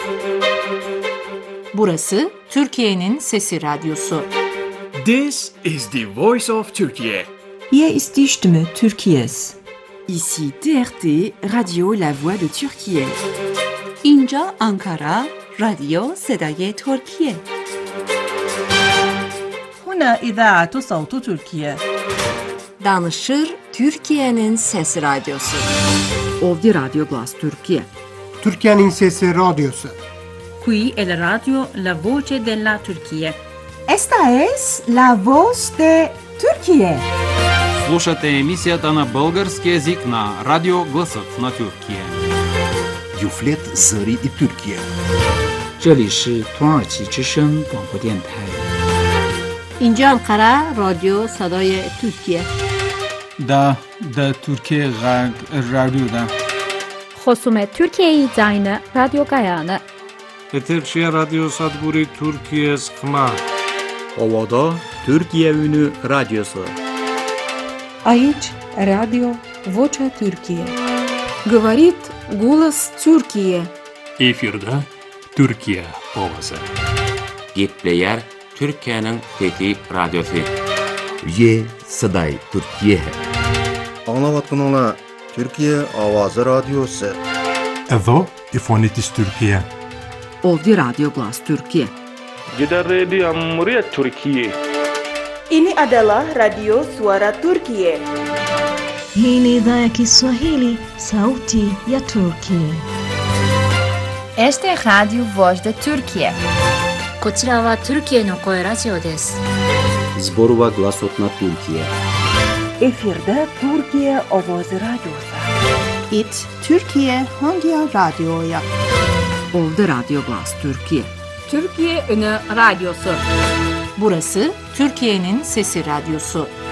Burası Türkiye'nin Sesi Radyosu. This is the voice of Turkey. Hier ist die Stimme Türkiye's. Ici TRT, Radio La Voix de Türkiye. اینجا آنکارا، رادیو صدای ترکیه. هنا إذاعة صوت تركيا. Danışır Türkiye'nin Sesi Radyosu. Ovdje Radio Glas Türkiye. Türkiye'nin Sesi Radyosu. Qui è la radio La Voce della Turchia. Esta es la voz de Türkiye. Слушате емисията на български език на Радио Гласът на Türkiye. Юфлет Зари и Türkiye. 这里是土耳其之声广播电台。 اینجا انقره رادیو صدای ترکیه. دا ترکیه رادیو دا. خصوم ترکیه زاین رادیو گایانه. Eterşehir Radyo Sadburi Türkiye Skma. Ovada Türkiye Ünü Radyosu. Aici Radio Vocea Türkiye. Говорит голос Türkiye. Efirde Türkiye Ovası. Gitleyer Türkiye'nin Fethi Radyosu. Ye Saday Türkiye. Anlavatkanala Türkiye Avazı Radyosu. Evo İfonitis Türkiye. Ovdje Radio Glas Türkiye. Gider Radio Cumhuriyet Türkiye. Ini adalah Radio Suara Turkiye. Hii ni idhaa ya Kiswahili, Sauti ya Turkiye. Este es Radio Voz de Turkiye. こちらはトルキエの声ラジオです。 Zborova Glasot na Türkiye. Efirde Türkiye Ovoz Radyosu. İt Türkiye Hangi Radyo'ya? Ovdje Radio Glas Türkiye. Türkiye Ünü Radyosu. Burası Türkiye'nin Sesi Radyosu.